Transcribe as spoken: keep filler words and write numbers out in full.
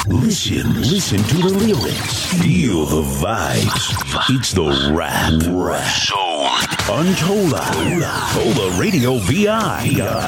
Listen, listen to the lyrics. Feel the vibes. It's the Rap, Rap Zone. Untola. Tola Radio V I.